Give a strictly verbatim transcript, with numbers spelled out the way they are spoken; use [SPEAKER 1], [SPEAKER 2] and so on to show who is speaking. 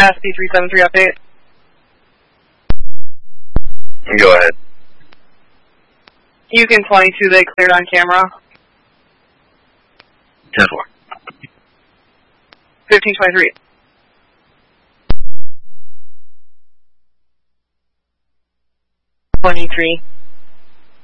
[SPEAKER 1] S P three seven three update.
[SPEAKER 2] Go ahead.
[SPEAKER 1] Yukon twenty-two, they cleared on camera.
[SPEAKER 2] ten four.
[SPEAKER 1] fifteen twenty-three. twenty-three.